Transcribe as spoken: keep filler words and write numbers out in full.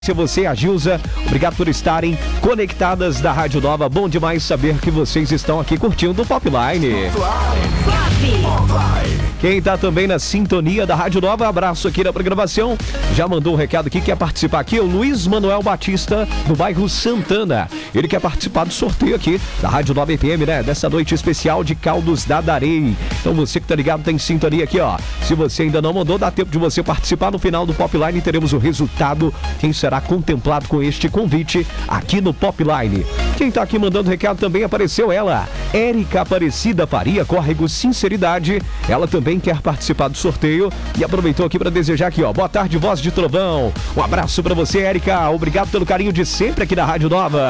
Você, a Gilza, obrigado por estarem conectadas da Rádio Nova. Bom demais saber que vocês estão aqui curtindo o Popline. Quem está também na sintonia da Rádio Nova, abraço aqui na programação. Já mandou um recado aqui, quer participar aqui, é o Luiz Manuel Batista, do bairro Santana. Ele quer participar do sorteio aqui da Rádio Nova F M, né? Dessa noite especial de Caldos da Darei. Então você que tá ligado, tem sintonia aqui, ó. Se você ainda não mandou, dá tempo de você participar. No final do Popline teremos o resultado. Quem será contemplado com este convite aqui no Popline. Quem tá aqui mandando recado também apareceu ela, Érica Aparecida Faria, Córrego Sinceridade. Ela também quer participar do sorteio e aproveitou aqui para desejar aqui, ó, boa tarde, voz de trovão. Um abraço para você, Érica. Obrigado pelo carinho de sempre aqui na Rádio Nova.